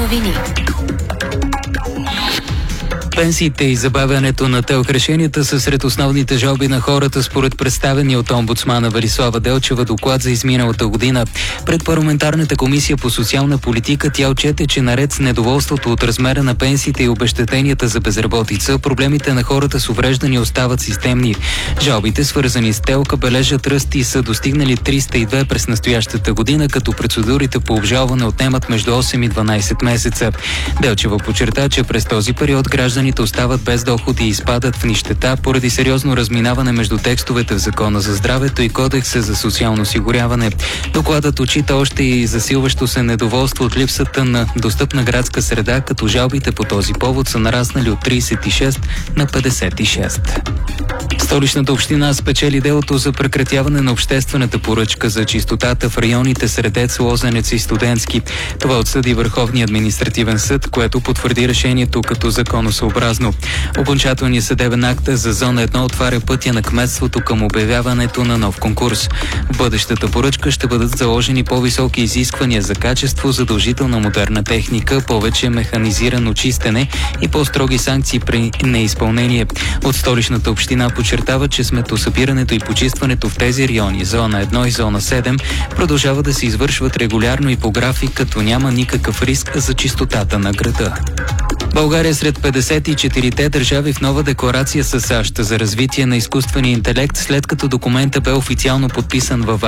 новини. Пенсиите и забавянето на ТЕЛК решенията са сред основните жалби на хората според представения от омбудсмана Велислава Делчева доклад за изминалата година. Пред парламентарната комисия по социална политика тя отчете, че наред с недоволството от размера на пенсиите и обезщетенията за безработица, проблемите на хората с увреждания остават системни. Жалбите, свързани с ТЕЛК, бележат ръст и са достигнали 302 през настоящата година, като процедурите по обжалване отнемат между 8 и 12 месеца. Делчева подчерта, че през този период гражданите остават без доход и изпадат в нищета поради сериозно разминаване между текстовете в Закона за здравето и Кодекса за социално осигуряване. Докладът отчита още и засилващо се недоволство от липсата на достъпна градска среда, като жалбите по този повод са нараснали от 36 на 56. Столичната община спечели делото за прекратяване на обществената поръчка за чистотата в районите Средец, Лозенец и Студентски. Това отсъди Върховния административен съд, което потвърди решението като законосъобразно. Окончателният съдебен акт за зона 1 отваря пътя на кметството към обявяването на нов конкурс. В бъдещата поръчка ще бъдат заложени по-високи изисквания за качество, задължителна модерна техника, повече механизирано чистене и по-строги санкции при неизпълнение. От Столичната община подчертава, че сметосъбирането и почистването в тези райони, зона 1 и зона 7, продължава да се извършват регулярно и по график, като няма никакъв риск за чистотата на града. България сред 54-те държави в нова декларация с САЩ за развитие на изкуствения интелект, след като документът бе официално подписан във